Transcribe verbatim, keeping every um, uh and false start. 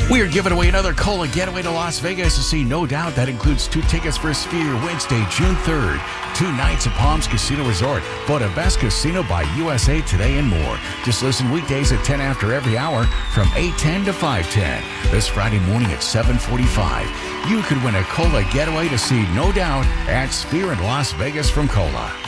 We are giving away another Cola getaway to Las Vegas to see No Doubt. That includes two tickets for Sphere Wednesday, June third. Two nights at Palms Casino Resort. Voted Best Casino by U S A Today and more. Just listen weekdays at ten after every hour from eight ten to five ten. This Friday morning at seven forty-five. You could win a Cola getaway to see No Doubt at Sphere in Las Vegas from Cola.